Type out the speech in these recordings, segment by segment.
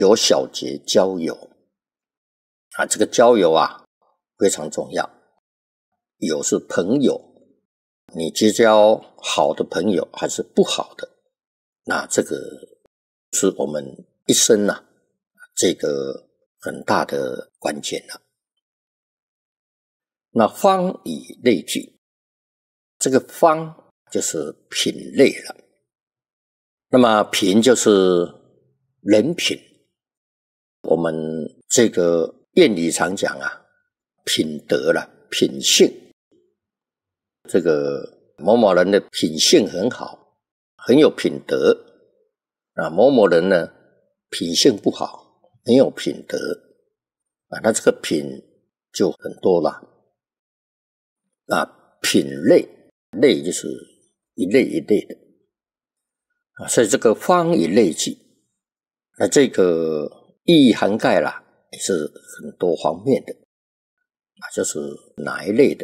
有小节交友这个交友非常重要。友是朋友，你结交好的朋友还是不好的，那这个是我们一生这个很大的关键那方以类聚，这个方就是品类了。那么品就是人品，我们这个谚语常讲品德了，品性。这个某某人的品性很好，很有品德某某人呢品性不好，没有品德那这个品就很多了品类，类就是一类一类的所以这个方以类聚，那这个意义涵盖了也是很多方面的就是哪一类的。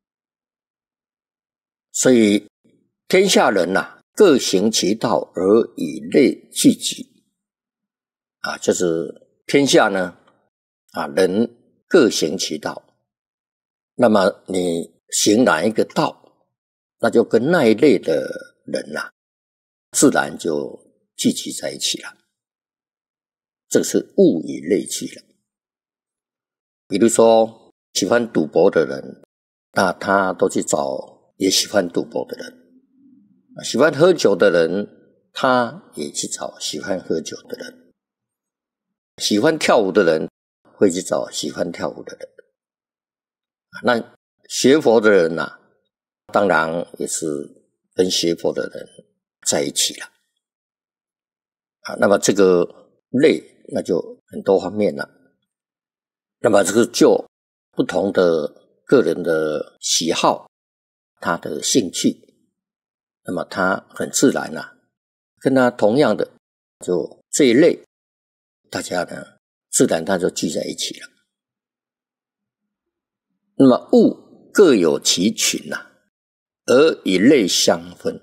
所以天下人各行其道而以类聚集就是天下呢人各行其道，那么你行哪一个道，那就跟那一类的人自然就聚集在一起了，这是物以类聚了。比如说喜欢赌博的人，那他都去找也喜欢赌博的人，喜欢喝酒的人，他也去找喜欢喝酒的人，喜欢跳舞的人会去找喜欢跳舞的人。那学佛的人当然也是跟学佛的人在一起了那么这个类那就很多方面了。那么这个就不同的个人的喜好，他的兴趣，那么他很自然跟他同样的就这一类，大家呢自然他就聚在一起了。那么物各有其群而以类相分。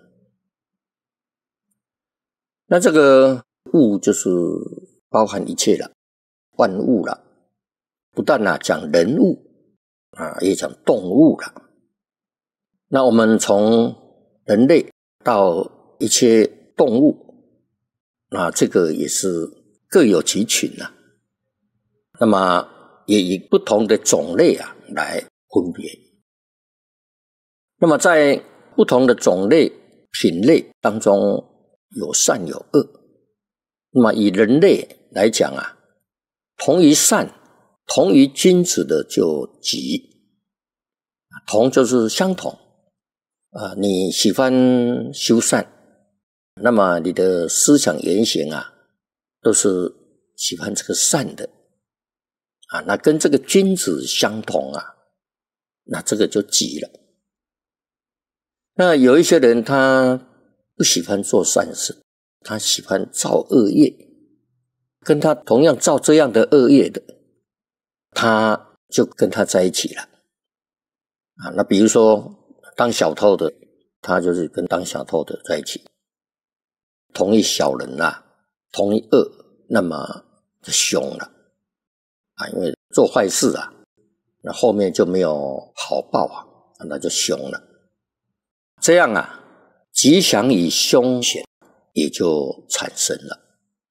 那这个物就是包含一切了，万物了，不但讲人物也讲动物了。那我们从人类到一切动物这个也是各有其群那么也以不同的种类来分别。那么在不同的种类品类当中有善有恶。那么以人类来讲同于善，同于君子的就吉，同就是相同你喜欢修善，那么你的思想言行都是喜欢这个善的那跟这个君子相同那这个就吉了。那有一些人他不喜欢做善事，他喜欢造恶业，跟他同样造这样的恶业的，他就跟他在一起了那比如说当小偷的，他就是跟当小偷的在一起。同一小人同一恶，那么就凶了因为做坏事那后面就没有好报那就凶了。这样吉祥与凶险也就产生了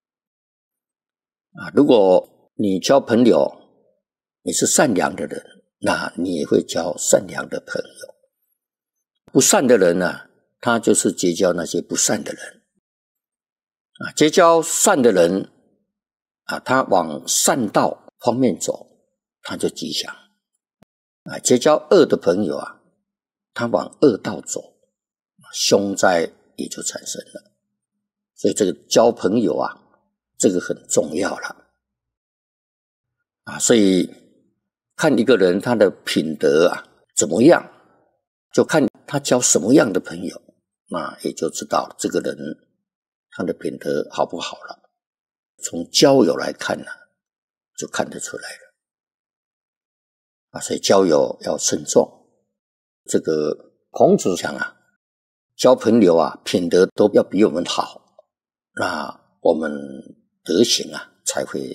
如果你交朋友，你是善良的人，那你也会交善良的朋友。不善的人他就是结交那些不善的人结交善的人他往善道方面走，他就吉祥结交恶的朋友他往恶道走，凶灾也就产生了。所以这个交朋友这个很重要了所以看一个人他的品德怎么样，就看他交什么样的朋友，那也就知道这个人他的品德好不好了。从交友来看就看得出来了所以交友要慎重。这个孔子讲交朋友品德都要比我们好，那我们德行才会